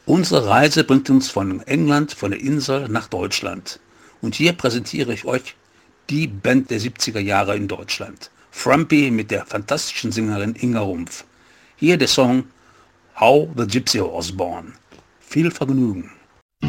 Unsere Reise bringt uns von England, von der Insel nach Deutschland. Und hier präsentiere ich euch die Band der 70er Jahre in Deutschland. Frumpy mit der fantastischen Sängerin Inga Rumpf. Hier der Song How the Gypsy Was Born. Viel Vergnügen!